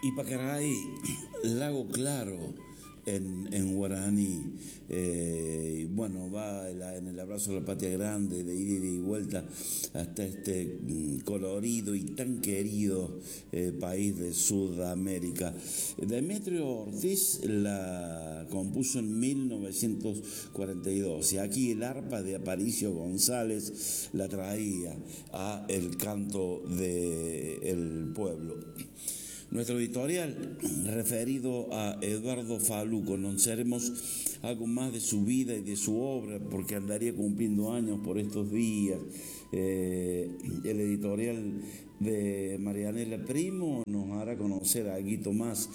Ipacaraí, Lago Claro en guaraní. Bueno, va en el abrazo a la patria grande, de ida y vuelta hasta este colorido y tan querido país de Sudamérica. Demetrio Ortiz la compuso en 1942 y aquí el arpa de Aparicio González la traía a el canto del pueblo. Nuestro editorial, referido a Eduardo Falú, conoceremos algo más de su vida y de su obra, porque andaría cumpliendo años por estos días. El editorial de Marianela Primo nos hará conocer algo más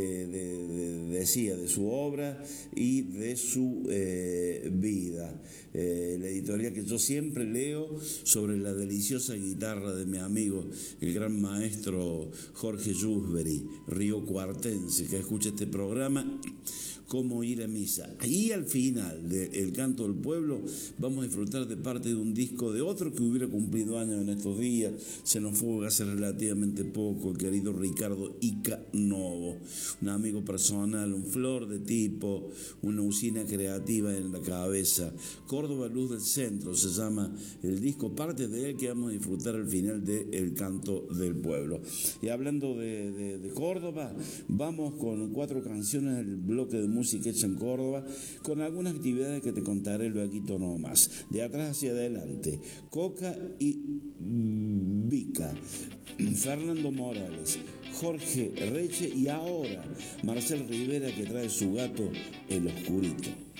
de su obra y de su vida. El editorial que yo siempre leo sobre la deliciosa guitarra de mi amigo, el gran maestro Jorge Yusberi, río cuartense, que escucha este programa, Cómo ir a misa. Y al final del Canto del Pueblo vamos a disfrutar de parte de un disco de otro que hubiera cumplido años en estos días. Se nos fue hace relativamente poco, el querido Ricardo Ica Novo, un amigo personal, un flor de tipo, una usina creativa en la cabeza. Córdoba Luz del Centro se llama el disco, parte de él que vamos a disfrutar al final del Canto del Pueblo. Y hablando de Córdoba, vamos con 4 canciones del bloque de música hecha en Córdoba, con algunas actividades que te contaré luego nomás. De atrás hacia adelante, Coca y Vica, Fernando Morales, Jorge Reche y ahora Marcel Rivera, que trae su gato El Oscurito.